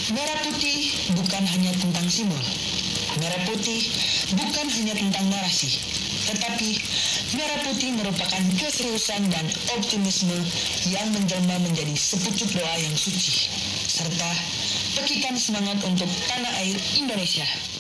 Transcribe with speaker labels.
Speaker 1: Merah putih bukan hanya tentang simbol. Merah putih bukan hanya tentang narasi, tetapi merah putih merupakan keseriusan dan optimisme yang menjelma menjadi sepucuk doa yang suci, serta pekikan semangat untuk tanah air Indonesia.